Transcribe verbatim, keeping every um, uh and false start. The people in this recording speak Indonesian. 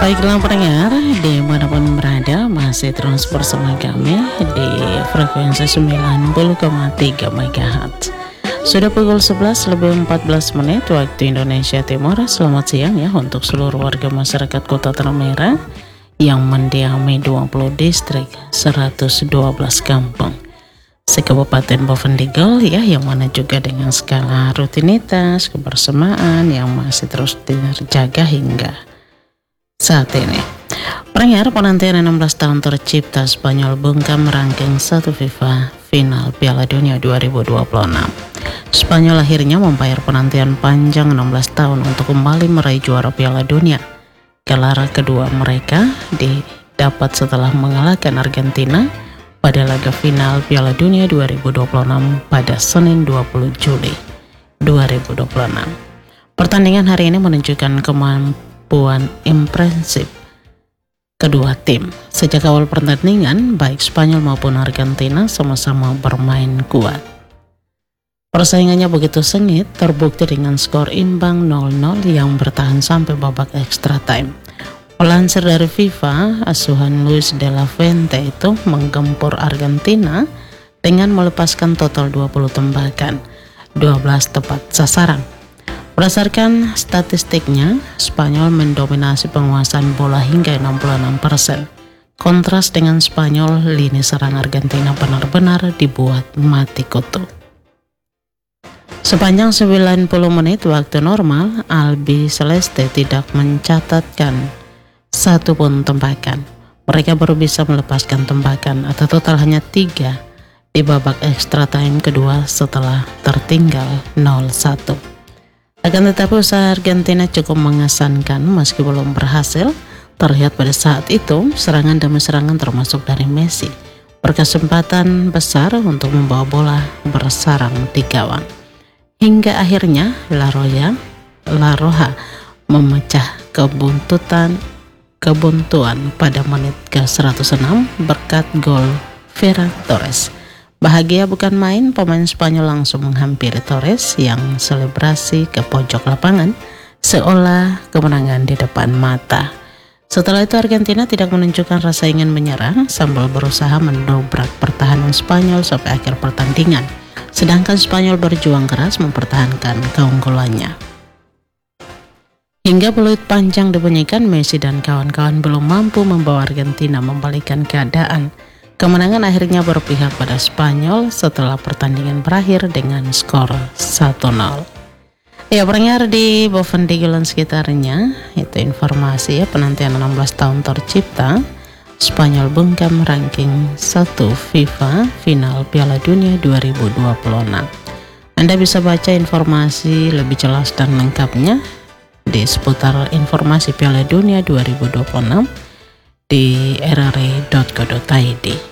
Baiklah pendengar, dimanapun berada masih terus bersama kami di frekuensi sembilan puluh koma tiga megahertz. Sudah pukul sebelas lebih empat belas menit waktu Indonesia Timur. Selamat siang ya untuk seluruh warga masyarakat Kota Tanah Merah yang mendiami dua puluh distrik, seratus dua belas kampung Sekabupaten Bovendigul ya, yang mana juga dengan skala rutinitas kebersamaan yang masih terus terjaga hingga saat ini. Pendengar, penantian enam belas tahun tercipta Spanyol bungkam ranking satu FIFA final Piala Dunia dua ribu dua puluh enam. Spanyol akhirnya membayar penantian panjang enam belas tahun untuk kembali meraih juara Piala Dunia. Gelar kedua mereka didapat setelah mengalahkan Argentina pada laga final Piala Dunia dua ribu dua puluh enam pada Senin dua puluh Juli dua ribu dua puluh enam. Pertandingan hari ini menunjukkan kemampuan impresif kedua tim. Sejak awal pertandingan, baik Spanyol maupun Argentina sama-sama bermain kuat. Persaingannya begitu sengit, terbukti dengan skor imbang nol nol yang bertahan sampai babak extra time. Pelansir dari FIFA, asuhan Luis de la Fuente itu menggempur Argentina dengan melepaskan total dua puluh tembakan, dua belas tepat sasaran. Berdasarkan statistiknya, Spanyol mendominasi penguasaan bola hingga enam puluh enam persen. Kontras dengan Spanyol, lini serang Argentina benar-benar dibuat mati kutu. Sepanjang sembilan puluh menit waktu normal, Albi Celeste tidak mencatatkan satu pun tembakan. Mereka baru bisa melepaskan tembakan atau total hanya tiga di babak extra time kedua setelah tertinggal nol satu. Akan tetapi usaha Argentina cukup mengesankan meski belum berhasil. Terlihat pada saat itu serangan demi serangan termasuk dari Messi berkesempatan besar untuk membawa bola bersarang di gawang. Hingga akhirnya La Roya, La Roja memecah kebuntutan kebuntuan pada menit ke seratus enam berkat gol Ferran Torres. Bahagia bukan main, pemain Spanyol langsung menghampiri Torres yang selebrasi ke pojok lapangan seolah kemenangan di depan mata. Setelah itu Argentina tidak menunjukkan rasa ingin menyerah sambil berusaha mendobrak pertahanan Spanyol sampai akhir pertandingan. Sedangkan Spanyol berjuang keras mempertahankan keunggulannya. Hingga peluit panjang dibunyikan, Messi dan kawan-kawan belum mampu membawa Argentina membalikkan keadaan. Kemenangan akhirnya berpihak pada Spanyol setelah pertandingan berakhir dengan skor satu nol. Ya, pendengar di Bovendigul dan sekitarnya, itu informasi ya, penantian enam belas tahun tercipta Spanyol bungkam ranking satu FIFA final Piala Dunia dua ribu dua puluh enam. Anda bisa baca informasi lebih jelas dan lengkapnya di seputar informasi Piala Dunia dua ribu dua puluh enam di r r i dot co dot i d.